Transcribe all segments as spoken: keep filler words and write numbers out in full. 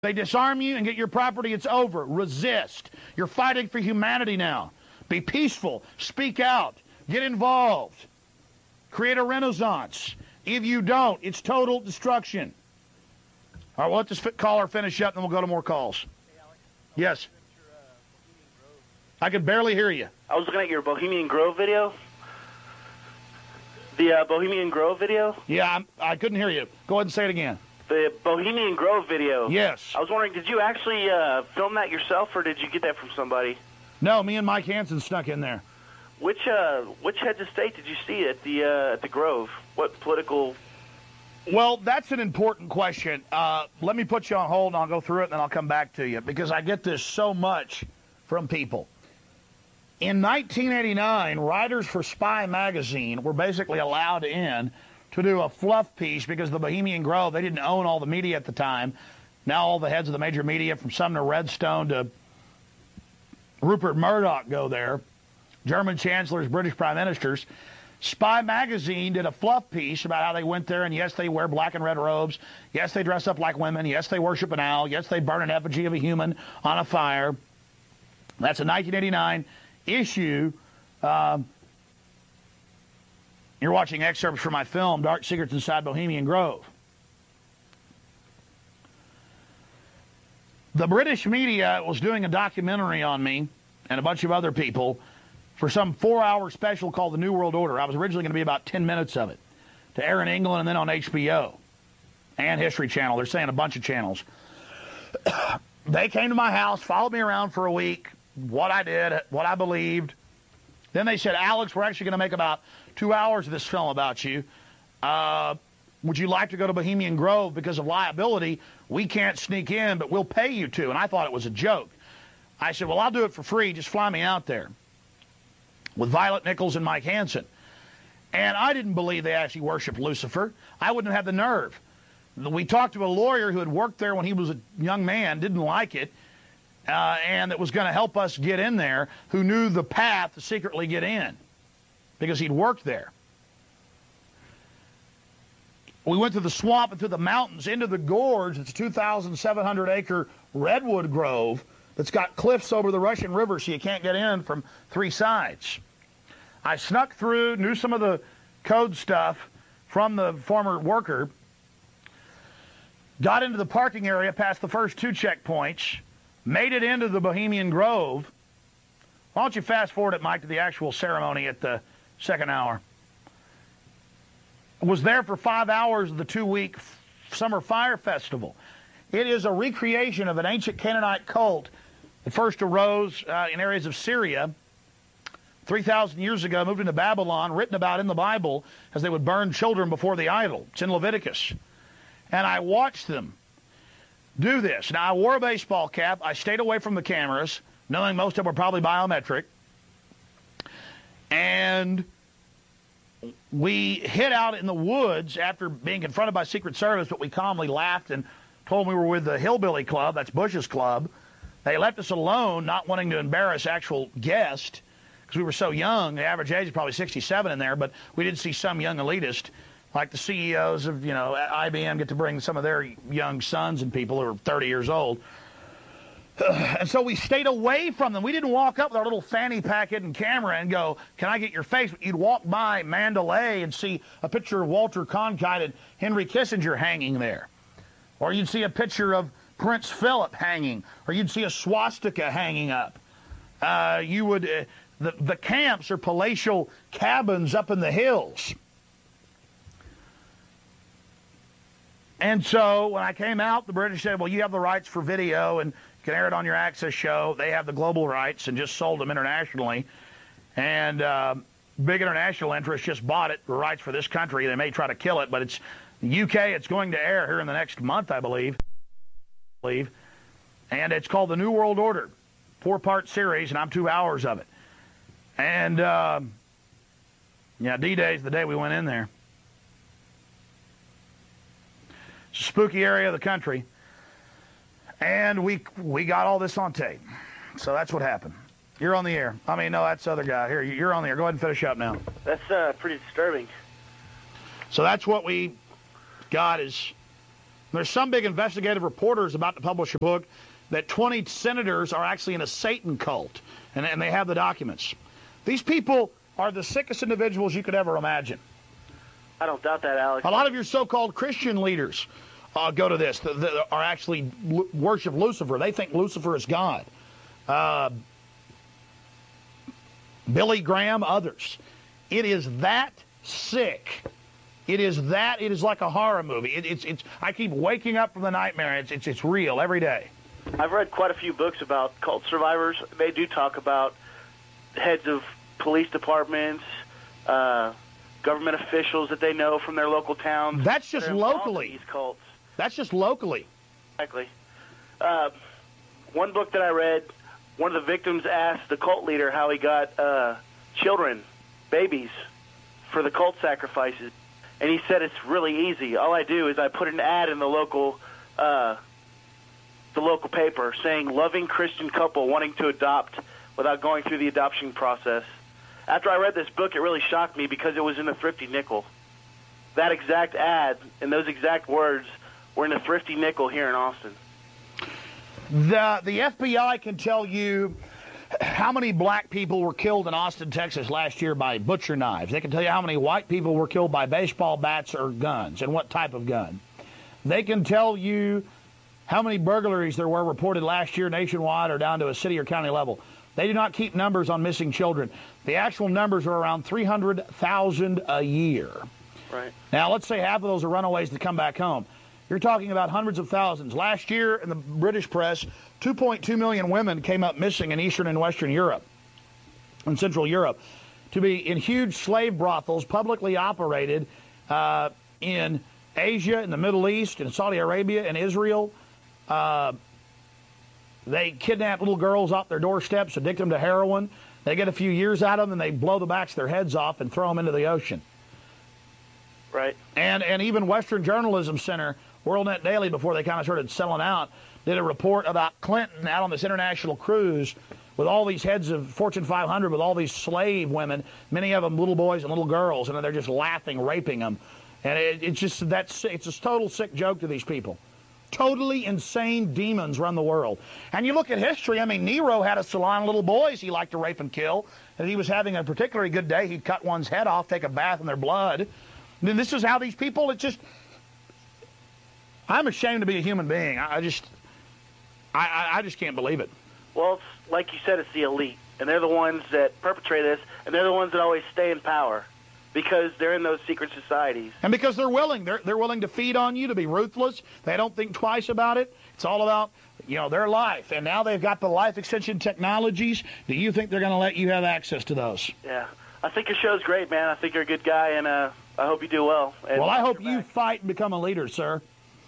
They disarm you and get your property, it's over. Resist. You're fighting for humanity now. Be peaceful. Speak out. Get involved. Create a renaissance. If you don't, it's total destruction. All right, we'll let this caller finish up, and then we'll go to more calls. Hey, Alex. Yes. Your, uh, Bohemian Grove. I could barely hear you. I was looking at your Bohemian Grove video. The uh, Bohemian Grove video? Yeah, I'm, I couldn't hear you. Go ahead and say it again. The Bohemian Grove video. Yes. I was wondering, did you actually uh, film that yourself, or did you get that from somebody? No, me and Mike Hansen snuck in there. Which uh, which heads of state did you see at the uh, at the Grove? What political? Well, that's an important question. Uh, let me put you on hold, and I'll go through it, and then I'll come back to you, because I get this so much from people. In nineteen eighty-nine, writers for Spy magazine were basically allowed in to do a fluff piece because the Bohemian Grove, they didn't own all the media at the time. Now all the heads of the major media, from Sumner Redstone to Rupert Murdoch, go there. German chancellors, British prime ministers. Spy magazine did a fluff piece about how they went there, and yes, they wear black and red robes. Yes, they dress up like women. Yes, they worship an owl. Yes, they burn an effigy of a human on a fire. That's a nineteen eighty-nine issue. Um, you're watching excerpts from my film, Dark Secrets Inside Bohemian Grove. The British media was doing a documentary on me and a bunch of other people for some four-hour special called The New World Order. I was originally going to be about ten minutes of it, to air in England and then on H B O and History Channel. They're saying a bunch of channels. They came to my house, followed me around for a week, what I did, what I believed. Then they said, Alex, we're actually going to make about two hours of this film about you. Uh, would you like to go to Bohemian Grove? Because of liability, we can't sneak in, but we'll pay you to. And I thought it was a joke. I said, well, I'll do it for free. Just fly me out there, with Violet Nichols and Mike Hansen. And I didn't believe they actually worshiped Lucifer. I wouldn't have the nerve. We talked to a lawyer who had worked there when he was a young man, didn't like it, uh, and that was going to help us get in there, who knew the path to secretly get in because he'd worked there. We went through the swamp and through the mountains into the gorge. It's a two thousand seven hundred acre redwood grove that's got cliffs over the Russian River, so you can't get in from three sides. I snuck through, knew some of the code stuff from the former worker, got into the parking area past the first two checkpoints, made it into the Bohemian Grove. Why don't you fast forward it, Mike, to the actual ceremony at the second hour. Was there for five hours of the two-week Summer Fire Festival. It is a recreation of an ancient Canaanite cult that first arose uh, in areas of Syria three thousand years ago, moved into Babylon, written about in the Bible as they would burn children before the idol. It's in Leviticus. And I watched them do this. Now, I wore a baseball cap. I stayed away from the cameras, knowing most of them were probably biometric. And we hid out in the woods after being confronted by Secret Service, but we calmly laughed and told them we were with the Hillbilly Club. That's Bush's club. They left us alone, not wanting to embarrass actual guests, because we were so young. The average age is probably sixty-seven in there, but we did see some young elitist, like the C E Os of, you know, I B M get to bring some of their young sons and people who are thirty years old. And so we stayed away from them. We didn't walk up with our little fanny pack hidden camera and go, can I get your face? You'd walk by Mandalay and see a picture of Walter Cronkite and Henry Kissinger hanging there. Or you'd see a picture of Prince Philip hanging. Or you'd see a swastika hanging up. Uh, you would, uh, the, the camps are palatial cabins up in the hills. And so when I came out, the British said, well, you have the rights for video and you can air it on your access show. They have the global rights and just sold them internationally. And uh, big international interests just bought it, the rights for this country. They may try to kill it, but it's the U K. It's going to air here in the next month, I believe. I believe. And it's called The New World Order, four-part series, and I'm two hours of it. And, uh, yeah, D-Day is the day we went in there. It's a spooky area of the country. And we we got all this on tape. So that's what happened. You're on the air. I mean, no, that's the other guy. Here, you're on the air. Go ahead and finish up now. That's uh, pretty disturbing. So that's what we got is There's some big investigative reporters about to publish a book that twenty senators are actually in a Satan cult, and, and they have the documents. These people are the sickest individuals you could ever imagine. I don't doubt that, Alex. A lot of your so-called Christian leaders uh, go to this, that, that are actually worship Lucifer. They think Lucifer is God. Uh, Billy Graham, others. It is that sick. It is that. It is like a horror movie. It, it's. It's. I keep waking up from the nightmare. It's. It's. It's real every day. I've read quite a few books about cult survivors. They do talk about heads of police departments, uh, government officials that they know from their local towns. That's just that are involved in locally. These cults. That's just locally. Exactly. Uh, one book that I read, one of the victims asked the cult leader how he got uh, children, babies, for the cult sacrifices. And he said it's really easy. All I do is I put an ad in the local uh, the local paper saying loving Christian couple wanting to adopt without going through the adoption process. After I read this book, it really shocked me because it was in a Thrifty Nickel. That exact ad and those exact words were in a Thrifty Nickel here in Austin. The, the F B I can tell you how many black people were killed in Austin, Texas last year by butcher knives. They can tell you how many white people were killed by baseball bats or guns and what type of gun. They can tell you how many burglaries there were reported last year nationwide or down to a city or county level. They do not keep numbers on missing children. The actual numbers are around three hundred thousand a year. Right. Now, let's say half of those are runaways that come back home. You're talking about hundreds of thousands. Last year in the British press, two point two million women came up missing in Eastern and Western Europe and Central Europe to be in huge slave brothels publicly operated uh, in Asia, in the Middle East, in Saudi Arabia, and Israel. Uh, they kidnap little girls off their doorsteps, addict them to heroin. They get a few years out of them, and they blow the backs of their heads off and throw them into the ocean. Right. And and even Western Journalism Center, WorldNet Daily, before they kind of started selling out, did a report about Clinton out on this international cruise with all these heads of Fortune five hundred, with all these slave women, many of them little boys and little girls, and they're just laughing, raping them. And it, it's just that's it's a total sick joke to these people. Totally insane demons run the world. And you look at history, I mean, Nero had a salon of little boys he liked to rape and kill. And he was having a particularly good day, he'd cut one's head off, take a bath in their blood. And then this is how these people, it's just, I'm ashamed to be a human being. I, I just, I, I, I just can't believe it. Well, it's, like you said, it's the elite. And they're the ones that perpetrate this, and they're the ones that always stay in power because they're in those secret societies. And because they're willing. They're, they're willing to feed on you, to be ruthless. They don't think twice about it. It's all about, you know, their life. And now they've got the life extension technologies. Do you think they're going to let you have access to those? Yeah. I think your show's great, man. I think you're a good guy, and uh, I hope you do well. And well, I hope you fight and become a leader, sir.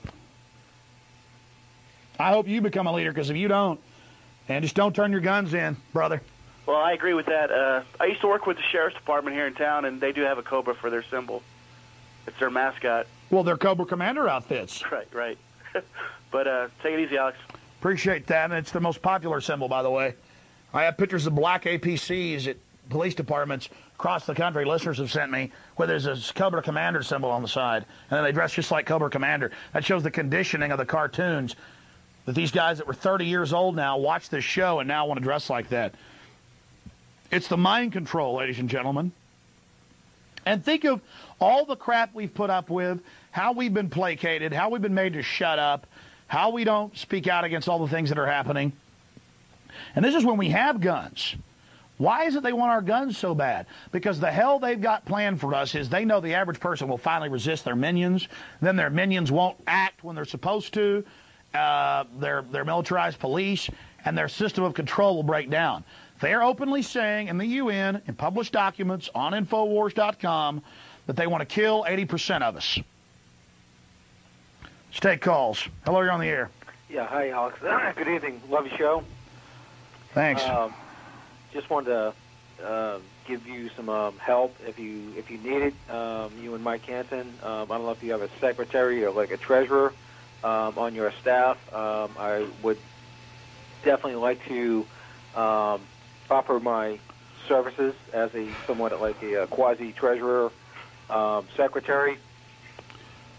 I hope you become a leader, because if you don't, and just don't turn your guns in, brother. Well, I agree with that. Uh, I used to work with the sheriff's department here in town, and they do have a cobra for their symbol. It's their mascot. Well, they're Cobra Commander outfits. Right, right. But uh, take it easy, Alex. Appreciate that, and it's the most popular symbol, by the way. I have pictures of black A P Cs at police departments across the country listeners have sent me where there's a Cobra Commander symbol on the side, and then they dress just like Cobra Commander. That shows the conditioning of the cartoons, that these guys that were thirty years old now watch this show and now want to dress like that. It's the mind control, ladies and gentlemen. And think of all the crap we've put up with, how we've been placated, how we've been made to shut up, how we don't speak out against all the things that are happening. And this is when we have guns. Why is it they want our guns so bad? Because the hell they've got planned for us is they know the average person will finally resist their minions. Then their minions won't act when they're supposed to. Uh, their, their militarized police and their system of control will break down. They're openly saying in the U N, in published documents on Infowars dot com, that they want to kill eighty percent of us. Let's take calls. Hello, you're on the air. Yeah, hi, Alex. Good evening. Love your show. Thanks. Um, just wanted to uh, give you some um, help if you if you need it. Um, you and Mike Hansen. Um, I don't know if you have a secretary or like a treasurer um, on your staff. Um, I would definitely like to um, offer my services as a somewhat like a, a quasi treasurer um, secretary.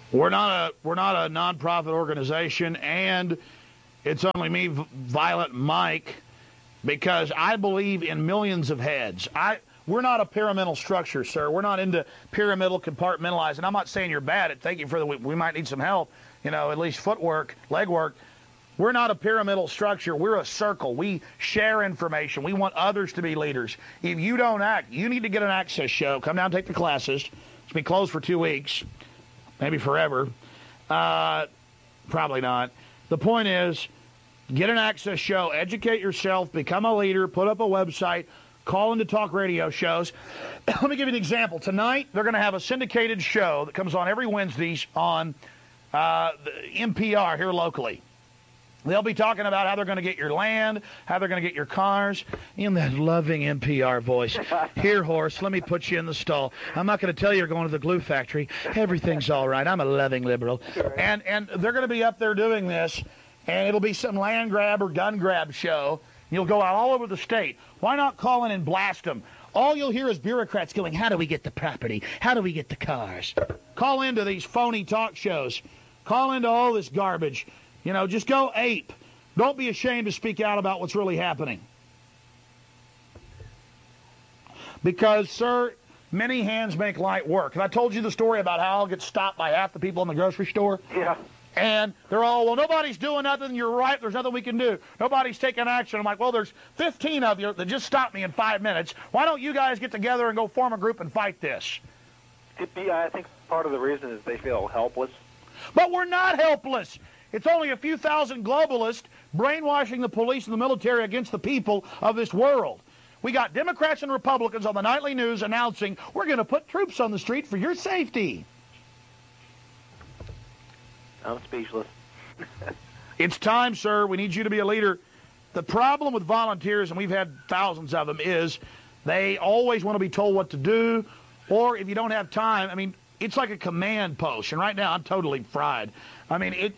We're not a we're not a nonprofit organization, and it's only me, Violent Mike, because I believe in millions of heads. I we're not a pyramidal structure, sir. We're not into pyramidal compartmentalizing. I'm not saying you're bad at thank you for the we, we might need some help, you know, at least footwork, leg work. We're not a pyramidal structure. We're a circle. We share information. We want others to be leaders. If you don't act, you need to get an access show. Come down and take the classes. It's been closed for two weeks, maybe forever. Uh, probably not. The point is, get an access show, educate yourself, become a leader, put up a website, call into talk radio shows. Let me give you an example. Tonight, they're going to have a syndicated show that comes on every Wednesdays on uh, the N P R here locally. They'll be talking about how they're going to get your land, how they're going to get your cars, in that loving N P R voice. Here, horse, let me put you in the stall. I'm not going to tell you you're going to the glue factory. Everything's all right. I'm a loving liberal. And and they're going to be up there doing this, and it'll be some land grab or gun grab show. You'll go out all over the state. Why not call in and blast them? All you'll hear is bureaucrats going, how do we get the property? How do we get the cars? Call into these phony talk shows. Call into all this garbage. You know, just go ape. Don't be ashamed to speak out about what's really happening. Because, sir, many hands make light work. And I told you the story about how I'll get stopped by half the people in the grocery store. Yeah. And they're all, well, nobody's doing nothing. You're right. There's nothing we can do. Nobody's taking action. I'm like, well, there's fifteen of you that just stopped me in five minutes. Why don't you guys get together and go form a group and fight this? Could be, I think part of the reason is they feel helpless. But we're not helpless. It's only a few thousand globalists brainwashing the police and the military against the people of this world. We got Democrats and Republicans on the nightly news announcing, we're going to put troops on the street for your safety. I'm speechless. It's time, sir. We need you to be a leader. The problem with volunteers, and we've had thousands of them, is they always want to be told what to do, or if you don't have time, I mean, it's like a command post. And right now, I'm totally fried. I mean, it...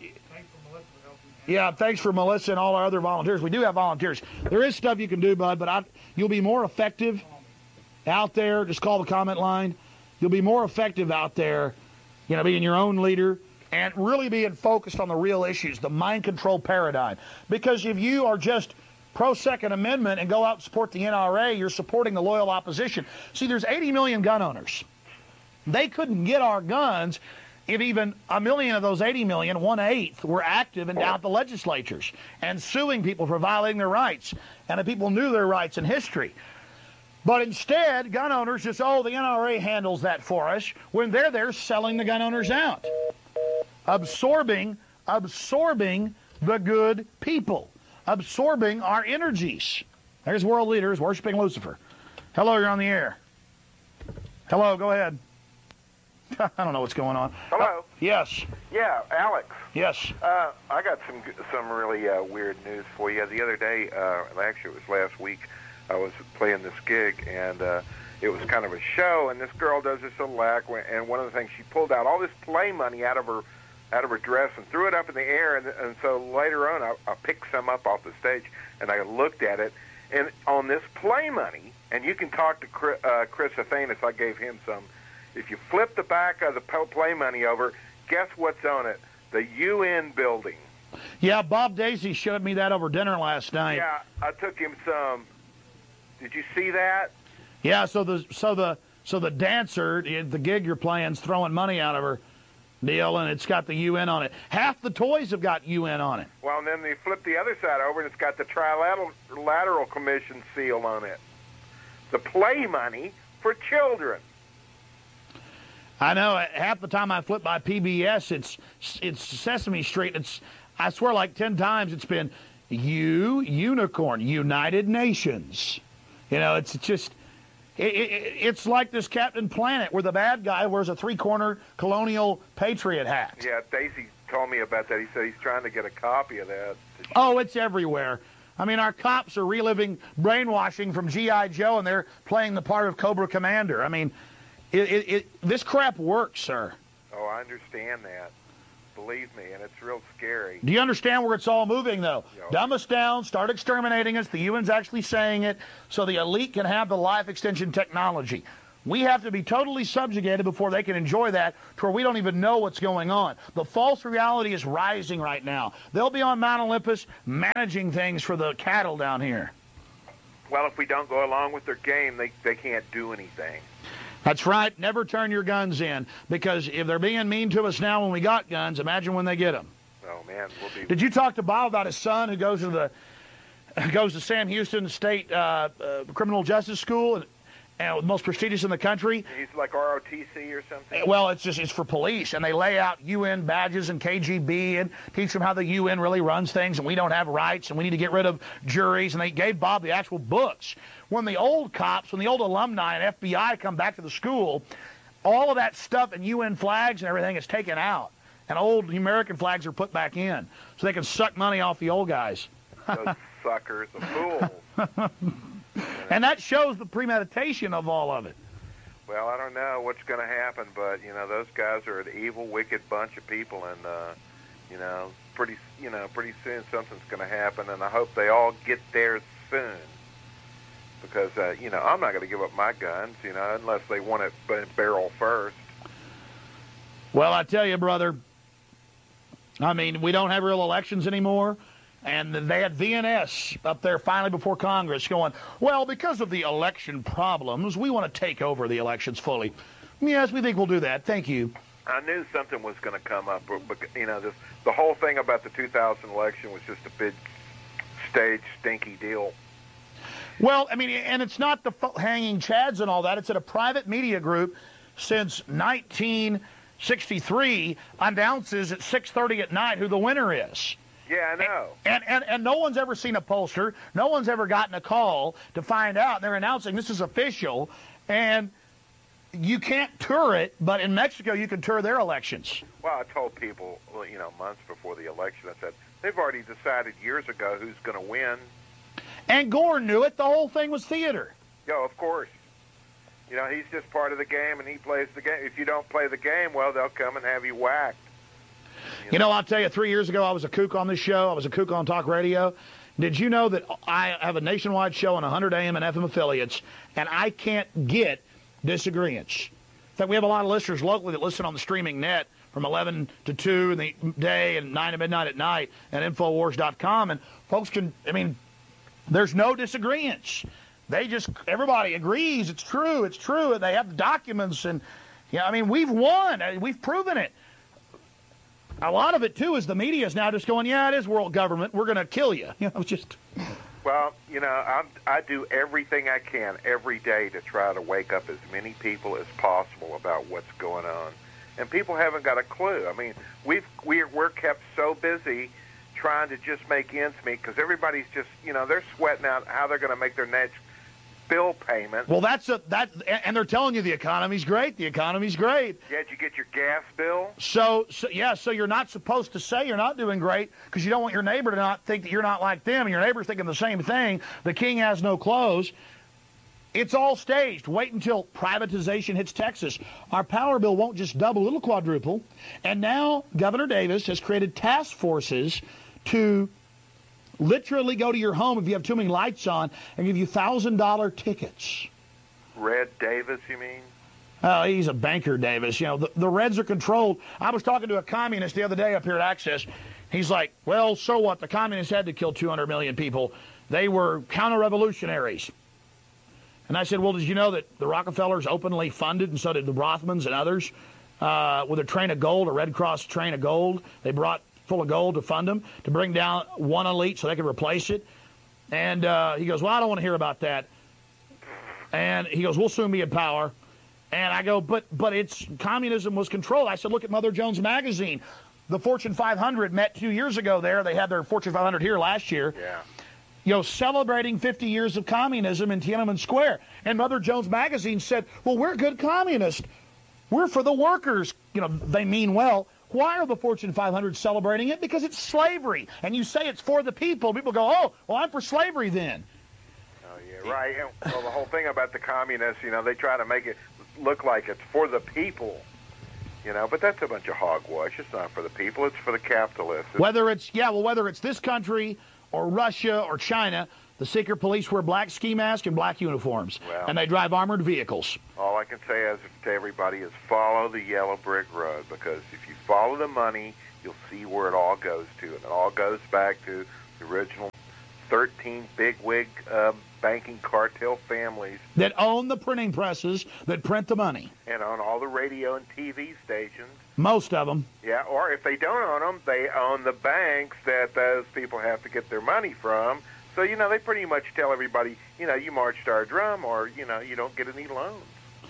Yeah, thanks for Melissa and all our other volunteers. We do have volunteers. There is stuff you can do, bud, but I, you'll be more effective out there. Just call the comment line. You'll be more effective out there, you know, being your own leader and really being focused on the real issues, the mind control paradigm. Because if you are just pro-Second Amendment and go out and support the N R A, you're supporting the loyal opposition. See, there's eighty million gun owners. They couldn't get our guns if even a million of those eighty million, one-eighth, were active and down at the legislatures and suing people for violating their rights, and the people knew their rights in history. But instead, gun owners just, oh, the N R A handles that for us, when they're there selling the gun owners out, absorbing, absorbing the good people, absorbing our energies. There's world leaders worshiping Lucifer. Hello, you're on the air. Hello, go ahead. I don't know what's going on. Hello. Uh, yes. Yeah, Alex. Yes. Uh, I got some some really uh, weird news for you. The other day, uh, actually it was last week, I was playing this gig, and uh, it was kind of a show, and this girl does this little act, and one of the things, she pulled out all this play money out of her out of her dress and threw it up in the air, and, and so later on I, I picked some up off the stage, and I looked at it, and on this play money, and you can talk to Chris, uh, Chris Athanas, I gave him some. If you flip the back of the play money over, guess what's on it? The U N building. Yeah, Bob Daisy showed me that over dinner last night. Yeah, I took him some. Did you see that? Yeah, so the so the so the dancer, the gig you're playing, is throwing money out of her deal, and it's got the U N on it. Half the toys have got U N on it. Well, and then they flip the other side over, and it's got the Trilateral Commission seal on it. The play money for children. I know. Half the time I flip by P B S, it's it's Sesame Street. It's I swear like ten times it's been U Unicorn United Nations. You know, it's just it, it, it's like this Captain Planet where the bad guy wears a three-corner colonial patriot hat. Yeah, Daisy told me about that. He said he's trying to get a copy of that. Oh, it's everywhere. I mean, our cops are reliving brainwashing from G I Joe, and they're playing the part of Cobra Commander. I mean. It, it, it, this crap works, sir. Oh, I understand that. Believe me, and it's real scary. Do you understand where it's all moving, though? Yeah. Dumb us down, start exterminating us. The U N's actually saying it, so the elite can have the life extension technology. We have to be totally subjugated before they can enjoy that, to where we don't even know what's going on. The false reality is rising right now. They'll be on Mount Olympus managing things for the cattle down here. Well, if we don't go along with their game, they, they can't do anything. That's right. Never turn your guns in, because if they're being mean to us now when we got guns, imagine when they get them. Oh, man. We'll be... Did you talk to Bob about his son who goes to the goes to Sam Houston State uh, uh, Criminal Justice School, and, and the most prestigious in the country? He's like R O T C or something? Well, it's just it's for police, and they lay out U N badges and K G B and teach them how the U N really runs things, and we don't have rights, and we need to get rid of juries, and they gave Bob the actual books. When the old cops, when the old alumni and F B I come back to the school, all of that stuff and U N flags and everything is taken out, and old American flags are put back in, so they can suck money off the old guys. Those suckers, the fools. And that shows the premeditation of all of it. Well, I don't know what's going to happen, but, you know, those guys are an evil, wicked bunch of people, and, uh, you know, pretty, you know, pretty soon something's going to happen, and I hope they all get there soon. Because, uh, you know, I'm not going to give up my guns, you know, unless they want it barrel first. Well, I tell you, brother, I mean, we don't have real elections anymore. And they had V N S up there finally before Congress going, well, because of the election problems, we want to take over the elections fully. Yes, we think we'll do that. Thank you. I knew something was going to come up. But, you know, this, the whole thing about the two thousand election was just a big stage, stinky deal. Well, I mean, and it's not the hanging chads and all that. It's at a private media group since nineteen sixty-three announces at six thirty at night who the winner is. Yeah, I know. And, and and no one's ever seen a pollster. No one's ever gotten a call to find out. They're announcing this is official, and you can't tour it, but in Mexico you can tour their elections. Well, I told people, well, you know, months before the election, I said, they've already decided years ago who's going to win. And Gore knew it. The whole thing was theater. Yeah, of course. You know, he's just part of the game, and he plays the game. If you don't play the game, well, they'll come and have you whacked. You know, I'll tell you, three years ago, I was a kook on this show. I was a kook on talk radio. Did you know that I have a nationwide show on one hundred A M and F M affiliates, and I can't get disagreements? In fact, we have a lot of listeners locally that listen on the streaming net from eleven to two in the day and nine to midnight at night at Infowars dot com. And folks can, I mean, there's no disagreements. They just, everybody agrees it's true, it's true, and they have the documents. And, yeah, I mean, we've won. We've proven it. A lot of it, too, is the media is now just going, yeah, it is world government. We're going to kill you. You know, just. Well, you know, I'm, I do everything I can every day to try to wake up as many people as possible about what's going on. And people haven't got a clue. I mean, we've, we're, we're kept so busy trying to just make ends meet because everybody's just, you know, they're sweating out how they're going to make their next bill payment. Well, that's a that, and they're telling you the economy's great. The economy's great. Yeah, did you get your gas bill? So, so yeah, so you're not supposed to say you're not doing great because you don't want your neighbor to not think that you're not like them, and your neighbor's thinking the same thing. The king has no clothes. It's all staged. Wait until privatization hits Texas. Our power bill won't just double, it'll quadruple. And now Governor Davis has created task forces to literally go to your home if you have too many lights on and give you one thousand dollar tickets. Red Davis, you mean? Oh, he's a banker, Davis. You know, the, the Reds are controlled. I was talking to a communist the other day up here at Access. He's like, well, so what? The communists had to kill two hundred million people. They were counter-revolutionaries. And I said, well, did you know that the Rockefellers openly funded, and so did the Rothmans and others, uh, with a train of gold, a Red Cross train of gold. They brought full of gold to fund them, to bring down one elite so they could replace it. And uh, he goes, well, I don't want to hear about that. And he goes, we'll soon be in power. And I go, but but it's communism was controlled. I said, look at Mother Jones Magazine. The Fortune five hundred met two years ago there. They had their Fortune five hundred here last year. Yeah. You know, celebrating fifty years of communism in Tiananmen Square. And Mother Jones Magazine said, well, we're good communists. We're for the workers. You know, they mean well. Why are the Fortune five hundred celebrating it? Because it's slavery. And you say it's for the people. People go, oh, well, I'm for slavery then. Oh, yeah, right. And, well, the whole thing about the communists, you know, they try to make it look like it's for the people. You know, but that's a bunch of hogwash. It's not for the people. It's for the capitalists. It's whether it's, yeah, well, whether it's this country or Russia or China, The secret police wear black ski masks and black uniforms, Well. and they drive armored vehicles. All I can say is to everybody is follow the yellow brick road, because if you follow the money, you'll see where it all goes to. And it all goes back to the original thirteen bigwig um, banking cartel families That own the printing presses that print the money. and on all the radio and T V stations. Most of them. Yeah, or if they don't own them, they own the banks that those people have to get their money from. So, you know, they pretty much tell everybody, you know, you marched our drum, or, you know, you don't get any loans.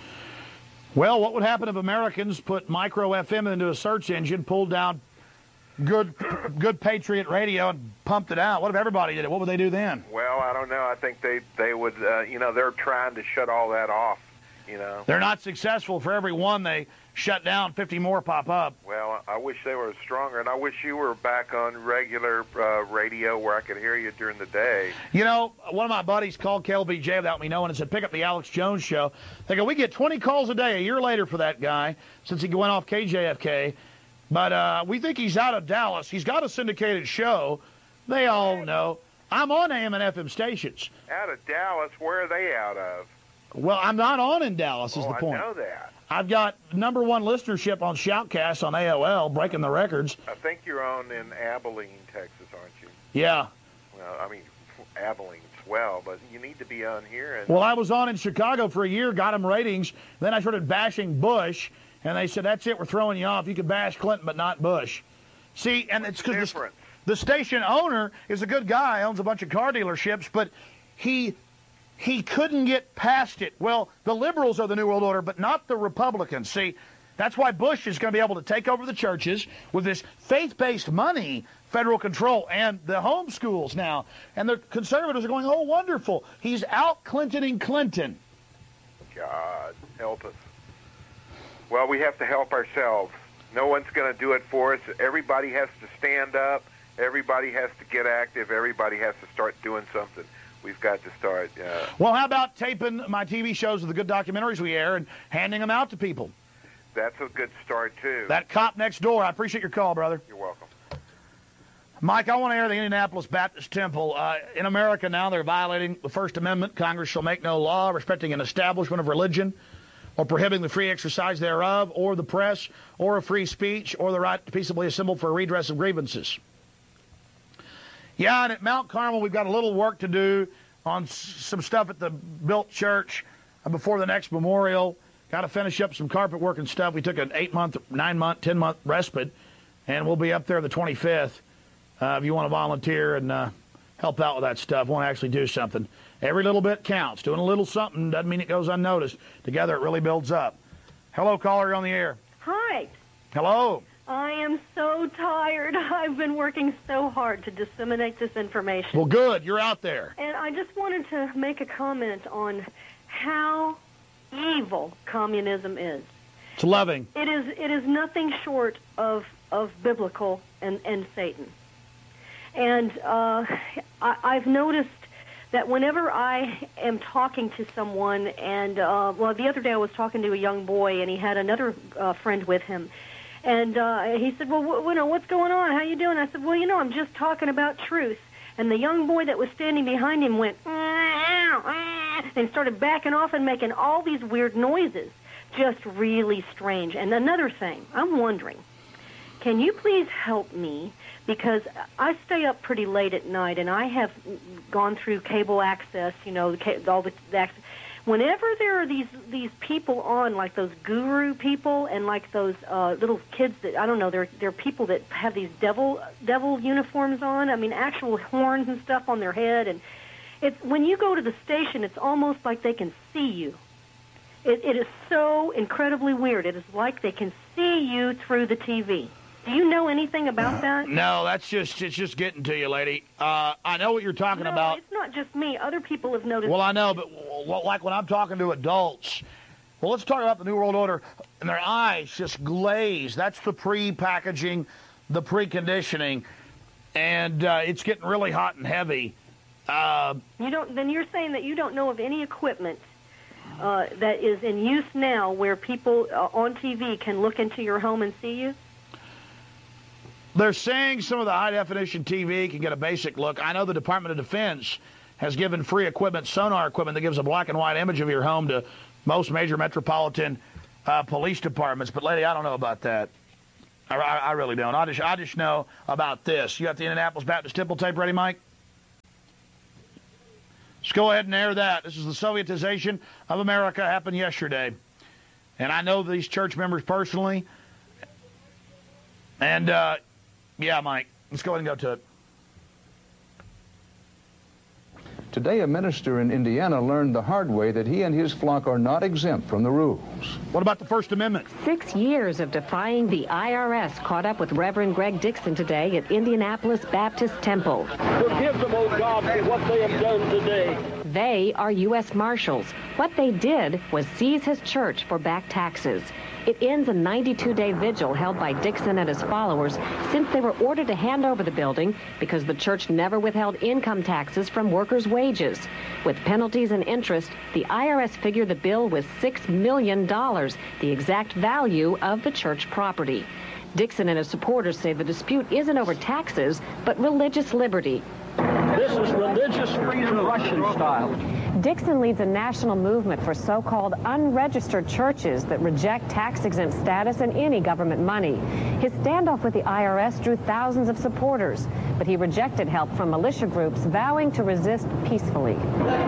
Well, what would happen if Americans put micro F M into a search engine, pulled down good good Patriot radio and pumped it out? What if everybody did it? What would they do then? Well, I don't know. I think they, they would, uh, you know, they're trying to shut all that off, you know. They're not successful. For every one they shut down, fifty more pop up. Well, I wish they were stronger, and I wish you were back on regular uh, radio where I could hear you during the day. You know, one of my buddies called K L B J without me knowing and said, pick up the Alex Jones show. They go, we get twenty calls a day a year later for that guy since he went off K J F K. But uh, we think he's out of Dallas. He's got a syndicated show. They all know. I'm on A M and F M stations. Out of Dallas, where are they out of? Well, I'm not on in Dallas is oh, the point. I know that. I've got number one listenership on Shoutcast on A O L, breaking the records. I think you're on in Abilene, Texas, aren't you? Yeah. Well, I mean, Abilene's well, but you need to be on here. And Well, I was on in Chicago for a year, got them ratings. Then I started bashing Bush, and they said, that's it, we're throwing you off. You can bash Clinton, but not Bush. See, and it's because the, difference? the station owner is a good guy, owns a bunch of car dealerships, but he he couldn't get past it. Well, the liberals are the New World Order, but not the Republicans. See, that's why Bush is going to be able to take over the churches with this faith-based money, federal control, and the homeschools now. And the conservatives are going, oh, wonderful. He's out-Clintoning Clinton. God, help us. Well, we have to help ourselves. No one's going to do it for us. Everybody has to stand up. Everybody has to get active. Everybody has to start doing something. We've got to start. Uh, Well, how about taping my T V shows of the good documentaries we air and handing them out to people? that's a good start, too. That cop next door, I appreciate your call, brother. You're welcome. Mike, I want to air the Indianapolis Baptist Temple. Uh, in America now, they're violating the First Amendment. Congress shall make no law respecting an establishment of religion or prohibiting the free exercise thereof, or the press, or of free speech, or the right to peaceably assemble for a redress of grievances. Yeah, and at Mount Carmel, we've got a little work to do on s- some stuff at the built church uh, before the next memorial. Got to finish up some carpet work and stuff. We took an eight-month, nine-month, ten-month respite, and we'll be up there the twenty-fifth. Uh, if you want to volunteer and uh, help out with that stuff, want to actually do something. Every little bit counts. Doing a little something doesn't mean it goes unnoticed. Together, it really builds up. Hello, caller, you're on the air. Hi. Hello. I am so tired. I've been working so hard to disseminate this information. Well, good. You're out there. And I just wanted to make a comment on how evil communism is. It's loving. It is it is nothing short of of biblical and, and Satan. And uh, I, I've noticed that whenever I am talking to someone, and uh, well, the other day I was talking to a young boy, and he had another uh, friend with him, and uh, he said, "Well, wh- you know, what's going on? How you doing?" I said, "Well, you know, I'm just talking about truth." And the young boy that was standing behind him went, and started backing off and making all these weird noises, just really strange. And another thing, I'm wondering, can you please help me? Because I stay up pretty late at night, and I have gone through cable access, you know, the ca- all the, the access. Whenever there are these these people on, like those guru people, and like those uh, little kids that, I don't know, they're they're people that have these devil devil uniforms on. I mean, actual horns and stuff on their head, and it's when you go to the station, it's almost like they can see you. It, it is so incredibly weird. It is like they can see you through the T V. Do you know anything about that? No, that's just it's just getting to you, lady. Uh, I know what you're talking No, about. it's not just me. Other people have noticed. Well, I know, but well, like when I'm talking to adults, well, let's talk about the New World Order, and their eyes just glaze. That's the pre-packaging, the preconditioning, and uh, it's getting really hot and heavy. Uh, You don't. Then you're saying that you don't know of any equipment uh, that is in use now where people uh, on T V can look into your home and see you? They're saying some of the high-definition T V can get a basic look. I know the Department of Defense has given free equipment, sonar equipment, that gives a black and white image of your home to most major metropolitan uh, police departments. But, lady, I don't know about that. I, I, I really don't. I just, I just know about this. You got the Indianapolis Baptist Temple tape ready, Mike? Let's go ahead and air that. This is the Sovietization of America, happened yesterday. And I know these church members personally. And, uh, yeah, Mike, let's go ahead and go to it. Today, a minister in Indiana learned the hard way that he and his flock are not exempt from the rules. What about the First Amendment? Six years of defying the I R S caught up with Reverend Greg Dixon today at Indianapolis Baptist Temple. Forgive them, O God, for what they have done today. They are U S Marshals. What they did was seize his church for back taxes. It ends a ninety-two day vigil held by Dixon and his followers since they were ordered to hand over the building because the church never withheld income taxes from workers' wages. With penalties and interest, the I R S figured the bill was six million dollars, the exact value of the church property. Dixon and his supporters say the dispute isn't over taxes, but religious liberty. This is religious freedom Russian style. Dixon leads a national movement for so-called unregistered churches that reject tax-exempt status and any government money. His standoff with the I R S drew thousands of supporters, but he rejected help from militia groups vowing to resist peacefully.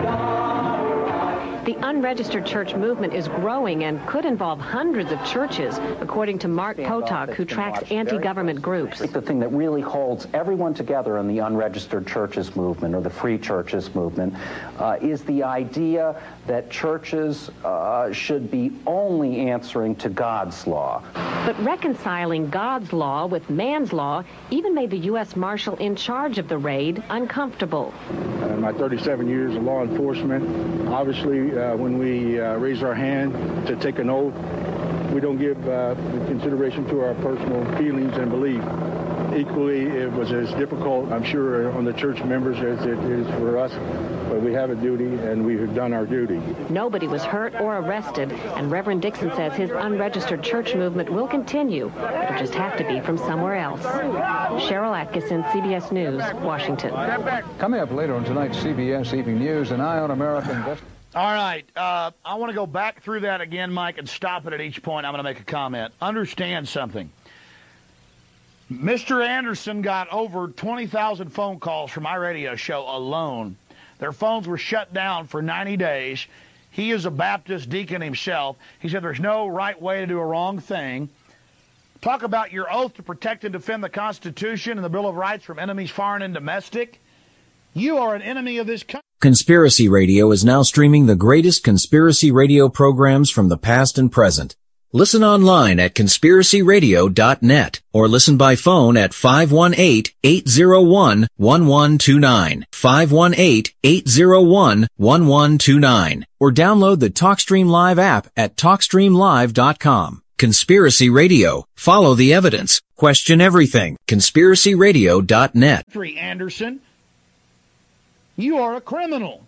The unregistered church movement is growing and could involve hundreds of churches, according to Mark Potok, who tracks anti-government groups. The thing that really holds everyone together in the unregistered churches movement, or the free churches movement, uh, is the idea that churches uh, should be only answering to God's law. But reconciling God's law with man's law even made the U S Marshal in charge of the raid uncomfortable. In my thirty-seven years of law enforcement, obviously uh, when we uh, raise our hand to take an oath, we don't give uh, consideration to our personal feelings and belief. Equally, it was as difficult, I'm sure, on the church members as it is for us, but we have a duty, and we have done our duty. Nobody was hurt or arrested, and Reverend Dixon says his unregistered church movement will continue. It'll just have to be from somewhere else. Cheryl Atkinson, C B S News, Washington. Coming up later on tonight's C B S Evening News, an eye on American investment. All right, uh, I want to go back through that again, Mike, and stop it at each point. I'm going to make a comment. Understand something. Mister Anderson got over twenty thousand phone calls from my radio show alone. Their phones were shut down for ninety days. He is a Baptist deacon himself. He said there's no right way to do a wrong thing. Talk about your oath to protect and defend the Constitution and the Bill of Rights from enemies foreign and domestic. You are an enemy of this country. Conspiracy Radio is now streaming the greatest conspiracy radio programs from the past and present. Listen online at conspiracy radio dot net or listen by phone at five one eight, eight zero one, one one two nine, five one eight, eight zero one, one one two nine, or download the TalkStream Live app at talk stream live dot com. Conspiracy Radio. Follow the evidence. Question everything. conspiracy radio dot net. Anderson, you are a criminal.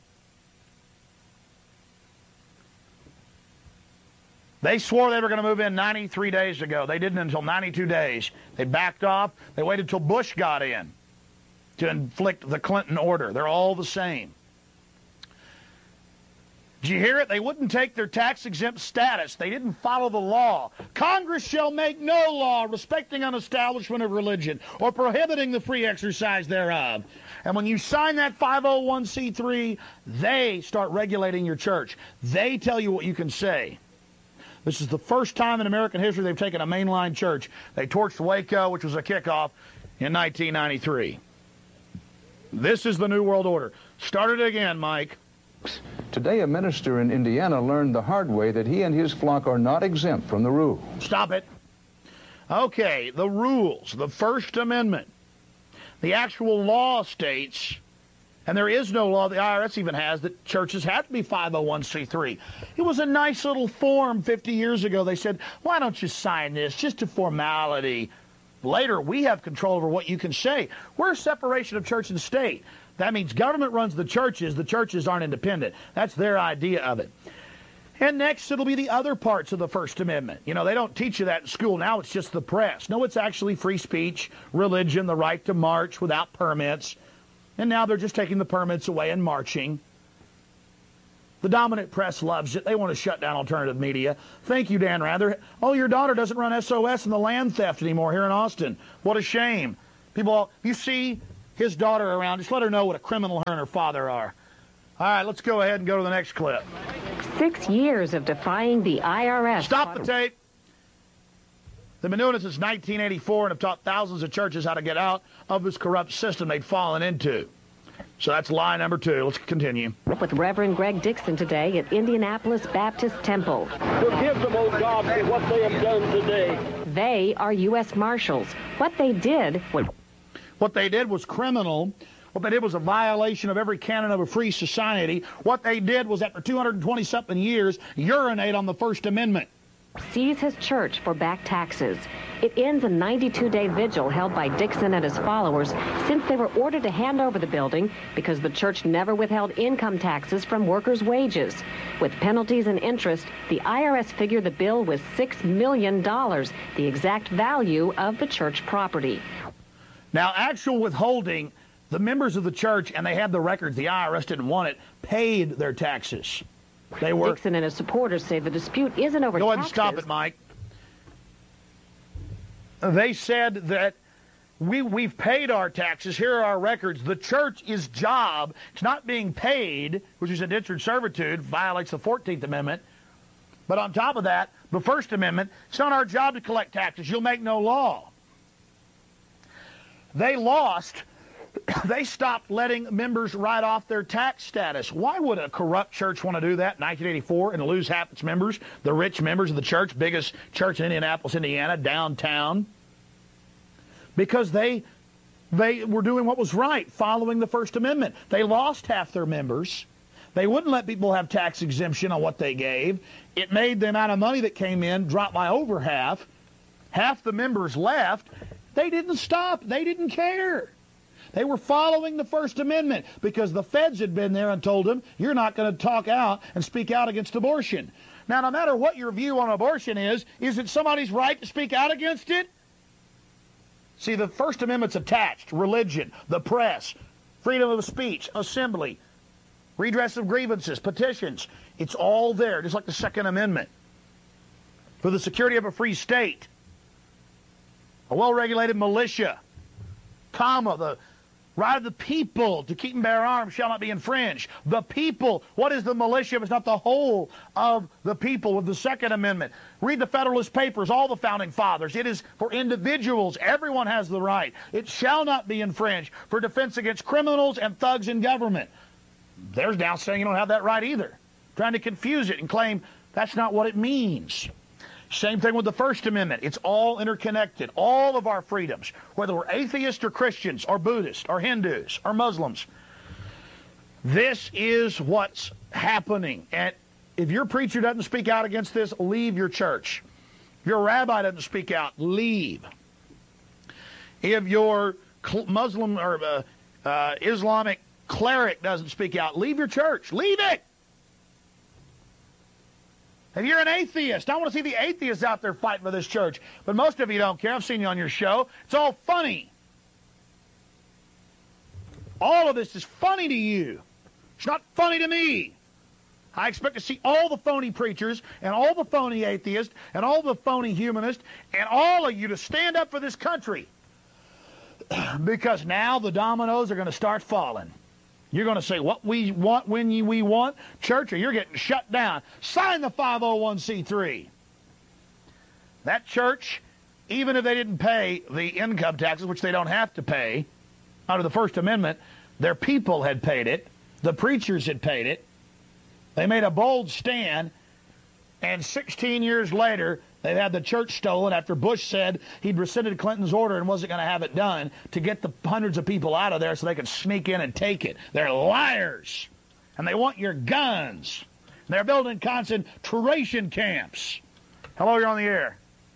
They swore they were going to move in ninety-three days ago. They didn't until ninety-two days. They backed off. They waited until Bush got in to inflict the Clinton order. They're all the same. Did you hear it? They wouldn't take their tax-exempt status. They didn't follow the law. Congress shall make no law respecting an establishment of religion or prohibiting the free exercise thereof. And when you sign that five oh one c three, they start regulating your church. They tell you what you can say. This is the first time in American history they've taken a mainline church. They torched Waco, which was a kickoff, in nineteen ninety-three. This is the New World Order. Start it again, Mike. Today, a minister in Indiana learned the hard way that he and his flock are not exempt from the rules. Stop it. Okay, the rules, the First Amendment. The actual law states, and there is no law the I R S even has, that churches have to be five oh one c three. It was a nice little form fifty years ago. They said, why don't you sign this? Just a formality. Later, we have control over what you can say. We're a separation of church and state. That means government runs the churches. The churches aren't independent. That's their idea of it. And next, it'll be the other parts of the First Amendment. You know, they don't teach you that in school. Now it's just the press. No, it's actually free speech, religion, the right to march without permits. And now they're just taking the permits away and marching. The dominant press loves it. They want to shut down alternative media. Thank you, Dan Rather. Oh, your daughter doesn't run S O S and the land theft anymore here in Austin. What a shame. People, you see his daughter around, just let her know what a criminal her and her father are. All right, let's go ahead and go to the next clip. Six years of defying the I R S. Stop the tape. They've been doing it since nineteen eighty-four and have taught thousands of churches how to get out of this corrupt system they'd fallen into. So that's lie number two. Let's continue. With Reverend Greg Dixon today at Indianapolis Baptist Temple. Forgive them, oh God, for what they have done today. They are U S Marshals. What they did was... What they did was criminal. What they did was a violation of every canon of a free society. What they did was, after two hundred twenty something years, urinate on the First Amendment. Seize his church for back taxes. It ends a ninety-two day vigil held by Dixon and his followers since they were ordered to hand over the building because the church never withheld income taxes from workers' wages. With penalties and interest, the I R S figured the bill was six million dollars, the exact value of the church property. Now, actual withholding, the members of the church, and they had the records, the I R S didn't want it, paid their taxes. They were. Dixon and his supporters say the dispute isn't over taxes. Go ahead and taxes. stop it, Mike. They said that we, we've paid our taxes. Here are our records. The church's job, it's not being paid, which is indentured servitude, violates the fourteenth Amendment. But on top of that, the First Amendment, it's not our job to collect taxes. You'll make no law. They lost. They stopped letting members write off their tax status. Why would a corrupt church want to do that in nineteen eighty-four and lose half its members, the rich members of the church, biggest church in Indianapolis, Indiana, downtown? Because they, they were doing what was right, following the First Amendment. They lost half their members. They wouldn't let people have tax exemption on what they gave. It made the amount of money that came in drop by over half. Half the members left. They didn't stop. They didn't care. They were following the First Amendment because the feds had been there and told them, you're not going to talk out and speak out against abortion. Now, no matter what your view on abortion is, is it somebody's right to speak out against it? See, the First Amendment's attached. Religion, the press, freedom of speech, assembly, redress of grievances, petitions. It's all there, just like the Second Amendment. For the security of a free state, a well-regulated militia, comma, the right of the people to keep and bear arms shall not be infringed. The people. What is the militia if it's not the whole of the people with the Second Amendment? Read the Federalist Papers, all the Founding Fathers. It is for individuals. Everyone has the right. It shall not be infringed for defense against criminals and thugs in government. They're now saying you don't have that right either. Trying to confuse it and claim that's not what it means. Same thing with the First Amendment. It's all interconnected. All of our freedoms, whether we're atheists or Christians or Buddhists or Hindus or Muslims. This is what's happening. And if your preacher doesn't speak out against this, leave your church. If your rabbi doesn't speak out, leave. If your Muslim or uh, uh, Islamic cleric doesn't speak out, leave your church. Leave it. If you're an atheist, I want to see the atheists out there fighting for this church. But most of you don't care. I've seen you on your show. It's all funny. All of this is funny to you. It's not funny to me. I expect to see all the phony preachers and all the phony atheists and all the phony humanists and all of you to stand up for this country. Because now the dominoes are going to start falling. You're going to say what we want when you, we want, church, or you're getting shut down. Sign the five oh one c three. That church, even if they didn't pay the income taxes, which they don't have to pay under the First Amendment, their people had paid it. The preachers had paid it. They made a bold stand, and sixteen years later, they've had the church stolen after Bush said he'd rescinded Clinton's order and wasn't going to have it done to get the hundreds of people out of there so they could sneak in and take it. They're liars, and they want your guns. They're building concentration camps. Hello, you're on the air.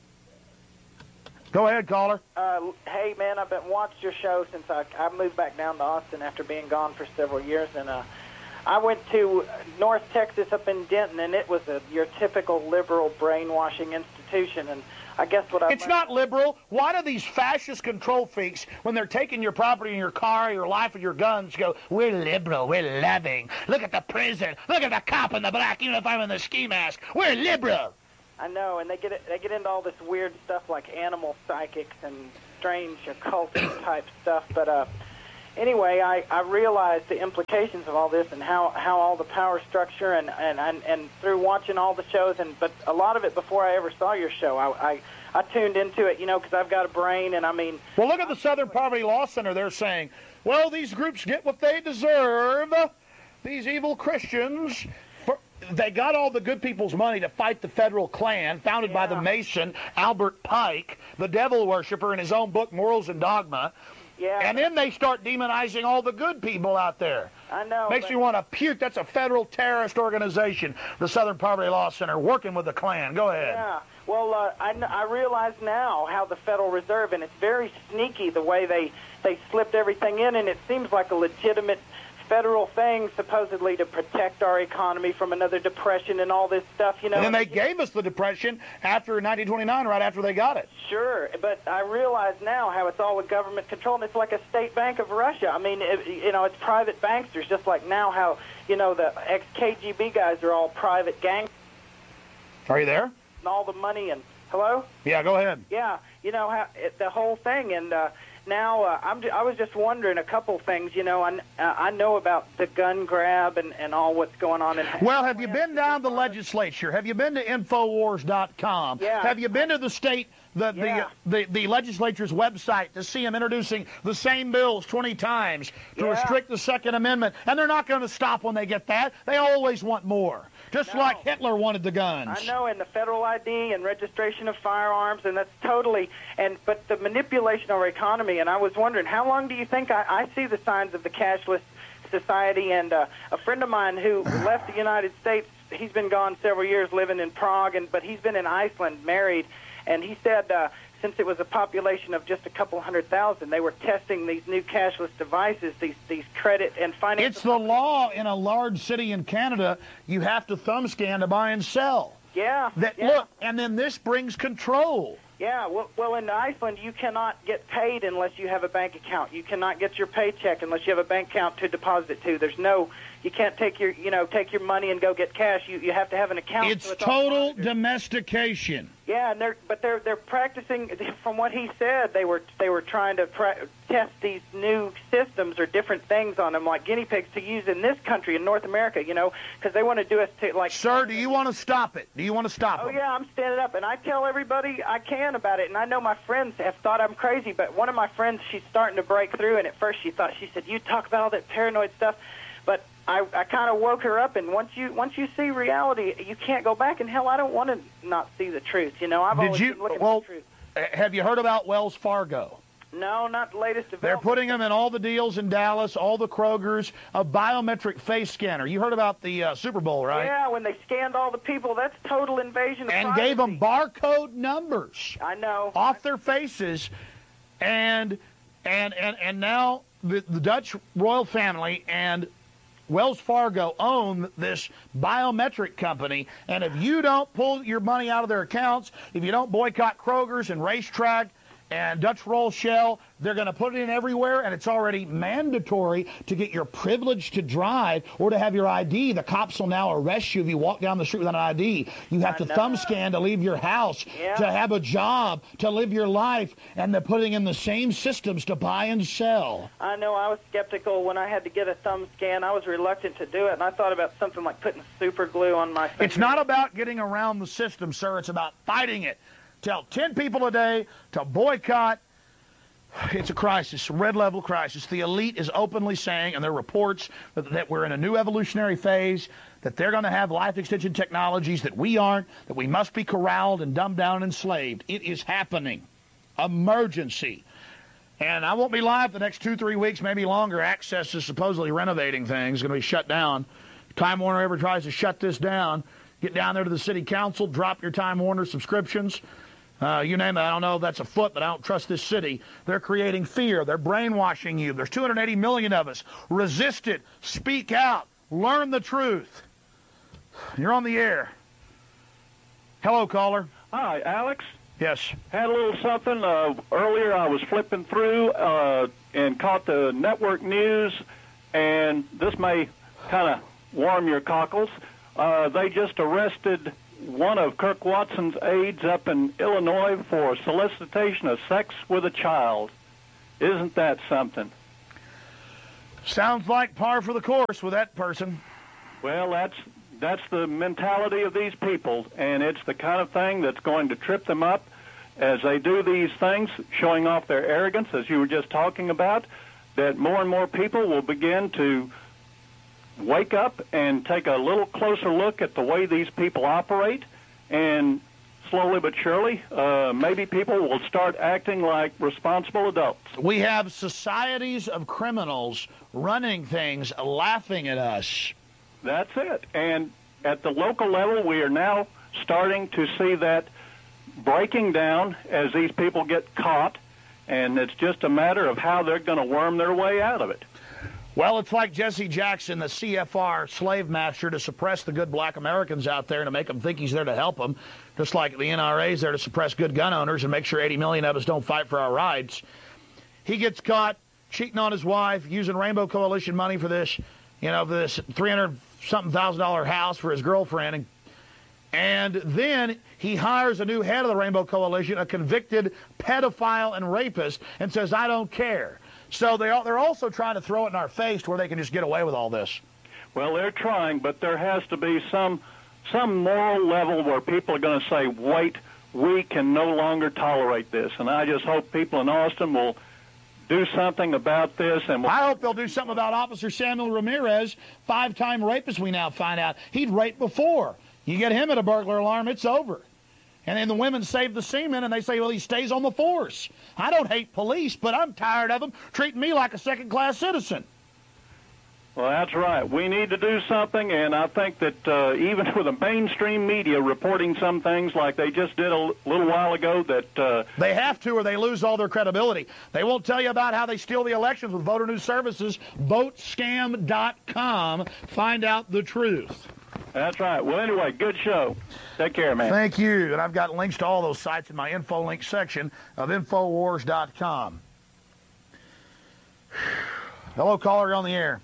Go ahead, caller. Uh, hey, man, I've been watching your show since I, I moved back down to Austin after being gone for several years, and uh, I went to North Texas up in Denton, and it was a, your typical liberal brainwashing institution. And I guess what I It's not liberal. Why do these fascist control freaks, when they're taking your property and your car, your life, and your guns, go, we're liberal, we're loving. Look at the prison. Look at the cop in the black uniform and the ski mask. We're liberal. I know, and they get they get into all this weird stuff like animal psychics and strange occultic type stuff. But uh, anyway, I, I realized the implications of all this and how, how all the power structure and, and, and, and through watching all the shows, and but a lot of it before I ever saw your show, I I, I tuned into it, you know, because I've got a brain, and I mean. Well, look at the Southern Poverty Law Center. They're saying, well, these groups get what they deserve. These evil Christians. They got all the good people's money to fight the federal Klan, founded yeah. by the Mason, Albert Pike, the devil worshiper in his own book, Morals and Dogma. Yeah. And then they start demonizing all the good people out there. I know. Makes me want to puke. That's a federal terrorist organization, the Southern Poverty Law Center, working with the Klan. Go ahead. Yeah. Well, uh, I, I realize now how the Federal Reserve, and it's very sneaky the way they, they slipped everything in, and it seems like a legitimate federal thing supposedly to protect our economy from another depression and all this stuff, you know. And then they gave us the depression after nineteen twenty-nine, right after they got it. Sure, but I realize now how it's all with government control, and it's like a state bank of Russia. I mean, it, you know, it's private banksters, just like now how, you know, the ex-K G B guys are all private gangs. Are you there? And all the money and, hello? Yeah, go ahead. Yeah, you know, how it, the whole thing, and, uh, Now, uh, I'm, I was just wondering a couple things. You know, I, uh, I know about the gun grab and, and all what's going on. In well, have you been down to the legislature? Have you been to Infowars dot com? Yeah. Have you been to the state, the, yeah. the, the, the legislature's website to see them introducing the same bills twenty times to yeah. restrict the Second Amendment? And they're not going to stop when they get that. They always want more. Just no. like Hitler wanted the guns. I know, and the federal I D and registration of firearms, and that's totally, and but the manipulation of our economy, and I was wondering, how long do you think I, I see the signs of the cashless society? And uh, a friend of mine who left the United States, he's been gone several years living in Prague, and but he's been in Iceland married, and he said uh, since it was a population of just a couple hundred thousand, they were testing these new cashless devices, these these credit and finance. It's the law in a large city in Canada. You have to thumb scan to buy and sell. Yeah. That yeah. Look, and then this brings control. Yeah, well, well, in Iceland, you cannot get paid unless you have a bank account. You cannot get your paycheck unless you have a bank account to deposit it to. There's no, you can't take your, you know, take your money and go get cash. You you have to have an account. It's, so it's total domestication. Yeah, and they're but they're they're practicing. From what he said, they were they were trying to pra- test these new systems or different things on them, like guinea pigs, to use in this country in North America. You know, because they want to do us to like. Sir, do you want to stop it? Do you want to stop Oh them? yeah, I'm standing up, and I tell everybody I can about it. And I know my friends have thought I'm crazy, but one of my friends, she's starting to break through. And at first, she thought she said, "You talk about all that paranoid stuff," but I, I kind of woke her up, and once you once you see reality, you can't go back. And hell, I don't want to not see the truth. You know, I've Did always you, been looking well, for the truth. Have you heard about Wells Fargo? No, not the latest development. They're putting them in all the deals in Dallas, all the Krogers, a biometric face scanner. You heard about the uh, Super Bowl, right? Yeah, when they scanned all the people, that's total invasion of and privacy. gave them barcode numbers. I know. Off their faces, and and and and now the, the Dutch royal family and Wells Fargo own this biometric company, and if you don't pull your money out of their accounts, if you don't boycott Kroger's and Racetrack and Dutch Roll Shell, they're going to put it in everywhere, and it's already mandatory to get your privilege to drive or to have your I D. The cops will now arrest you if you walk down the street without an I D. You have I to know. thumb scan to leave your house, Yeah. to have a job, to live your life, and they're putting in the same systems to buy and sell. I know. I was skeptical when I had to get a thumb scan. I was reluctant to do it, and I thought about something like putting super glue on my finger. It's not about getting around the system, sir. It's about fighting it. Tell ten people a day to boycott. It's a crisis, a red-level crisis. The elite is openly saying, and there are reports that, that we're in a new evolutionary phase, that they're going to have life extension technologies that we aren't, that we must be corralled and dumbed down and enslaved. It is happening. Emergency. And I won't be live the next two, three weeks, maybe longer. Access is supposedly renovating things, going to be shut down. If Time Warner ever tries to shut this down, get down there to the city council, drop your Time Warner subscriptions. Uh, you name it. I don't know if that's a foot, but I don't trust this city. They're creating fear. They're brainwashing you. There's two hundred eighty million of us. Resist it. Speak out. Learn the truth. You're on the air. Hello, caller. Hi, Alex. Yes. Had a little something. Uh, earlier I was flipping through uh, and caught the network news, and this may kind of warm your cockles. Uh, they just arrested one of Kirk Watson's aides up in Illinois for solicitation of sex with a child. Isn't that something? Sounds like par for the course with that person. Well, that's that's the mentality of these people, and it's the kind of thing that's going to trip them up as they do these things, showing off their arrogance, as you were just talking about, that more and more people will begin to wake up and take a little closer look at the way these people operate, and slowly but surely, uh, maybe people will start acting like responsible adults. We have societies of criminals running things, laughing at us. That's it. And at the local level, we are now starting to see that breaking down as these people get caught, and it's just a matter of how they're going to worm their way out of it. Well, it's like Jesse Jackson, the C F R slave master, to suppress the good black Americans out there and to make them think he's there to help them, just like the N R A is there to suppress good gun owners and make sure eighty million of us don't fight for our rights. He gets caught cheating on his wife, using Rainbow Coalition money for this, you know, for this three hundred something thousand dollar house for his girlfriend. And, and then he hires a new head of the Rainbow Coalition, a convicted pedophile and rapist, and says, I don't care. So they are, they're also trying to throw it in our face to where they can just get away with all this. Well, they're trying, but there has to be some some moral level where people are going to say, wait, we can no longer tolerate this. And I just hope people in Austin will do something about this. And we'll... I hope they'll do something about Officer Samuel Ramirez, five-time rapist, we now find out. He'd raped before. You get him at a burglar alarm, it's over. And then the women save the seaman, and they say, well, he stays on the force. I don't hate police, but I'm tired of them treating me like a second-class citizen. Well, that's right. We need to do something, and I think that uh, even with the mainstream media reporting some things like they just did a little while ago, that... Uh, they have to, or they lose all their credibility. They won't tell you about how they steal the elections with Voter News Services. vote scam dot com. Find out the truth. That's right. Well, anyway, good show. Take care, man. Thank you. And I've got links to all those sites in my info link section of infowars dot com. Hello, caller. You're on the air.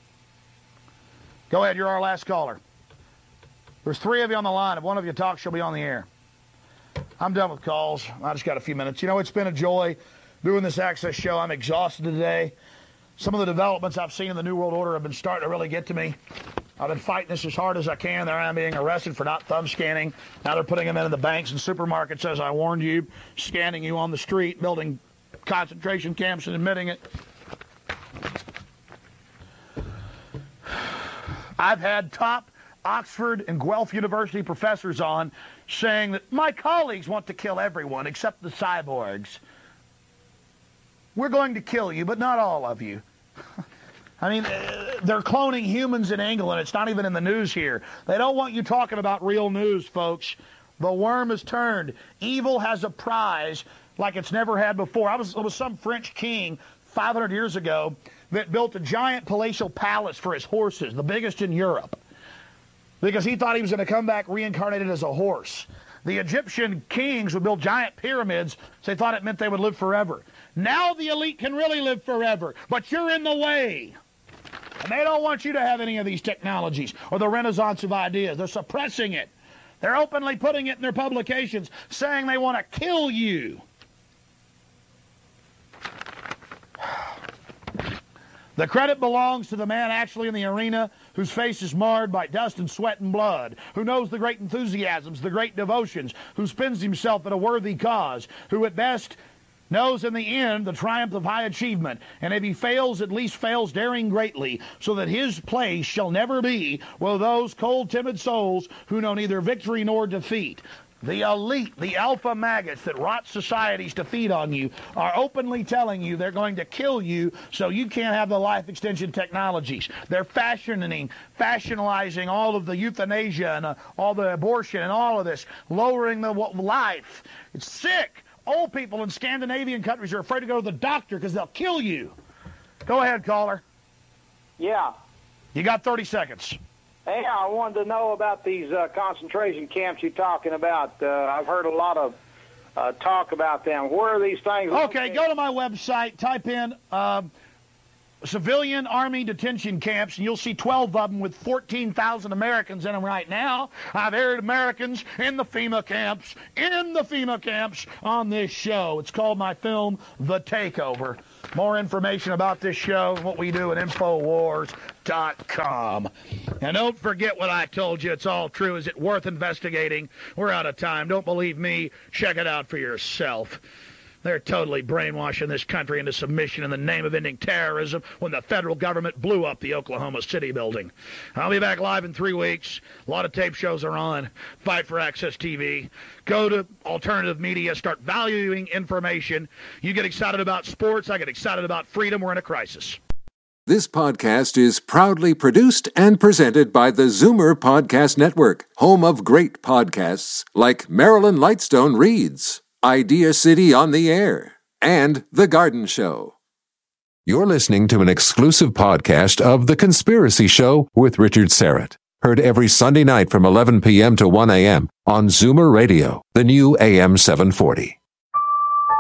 Go ahead. You're our last caller. There's three of you on the line. If one of you talks, she'll be on the air. I'm done with calls. I just got a few minutes. You know, it's been a joy doing this Access show. I'm exhausted today. Some of the developments I've seen in the New World Order have been starting to really get to me. I've been fighting this as hard as I can. There I am being arrested for not thumb scanning. Now they're putting them into the banks and supermarkets, as I warned you, scanning you on the street, building concentration camps and admitting it. I've had top Oxford and Guelph University professors on saying that my colleagues want to kill everyone except the cyborgs. We're going to kill you, but not all of you. I mean, they're cloning humans in England. It's not even in the news here. They don't want you talking about real news, folks. The worm has turned. Evil has a prize like it's never had before. I was, it was some French king five hundred years ago that built a giant palatial palace for his horses, the biggest in Europe, because he thought he was going to come back reincarnated as a horse. The Egyptian kings would build giant pyramids, so they thought it meant they would live forever. Now the elite can really live forever, but you're in the way. And they don't want you to have any of these technologies or the renaissance of ideas. They're suppressing it. They're openly putting it in their publications, saying they want to kill you. The credit belongs to the man actually in the arena whose face is marred by dust and sweat and blood, who knows the great enthusiasms, the great devotions, who spends himself in a worthy cause, who at best knows in the end the triumph of high achievement, and if he fails, at least fails daring greatly, so that his place shall never be with those cold, timid souls who know neither victory nor defeat. The elite, the alpha maggots that rot societies to feed on you, are openly telling you they're going to kill you so you can't have the life extension technologies. They're fashioning, fashionalizing all of the euthanasia and uh, all the abortion and all of this, lowering the life. It's sick. Old people in Scandinavian countries are afraid to go to the doctor because they'll kill you. Go ahead, caller. Yeah. You got thirty seconds. Hey, I wanted to know about these uh, concentration camps you're talking about. Uh, I've heard a lot of uh, talk about them. Where are these things? Okay, go to my website, type in uh, civilian army detention camps, and you'll see twelve of them with fourteen thousand Americans in them right now. I've aired Americans in the FEMA camps, in the FEMA camps on this show. It's called my film, The Takeover. More information about this show and what we do at Infowars dot com. And don't forget what I told you. It's all true. Is it worth investigating? We're out of time. Don't believe me? Check it out for yourself. They're totally brainwashing this country into submission in the name of ending terrorism when the federal government blew up the Oklahoma City building. I'll be back live in three weeks. A lot of tape shows are on. Fight for Access T V. Go to alternative media. Start valuing information. You get excited about sports. I get excited about freedom. We're in a crisis. This podcast is proudly produced and presented by the Zoomer Podcast Network, home of great podcasts like Marilyn Lightstone Reads, Idea City on the Air, and The Garden Show. You're listening to an exclusive podcast of The Conspiracy Show with Richard Serrett. Heard every Sunday night from eleven p.m. to one a.m. on Zoomer Radio, the new A M seven forty.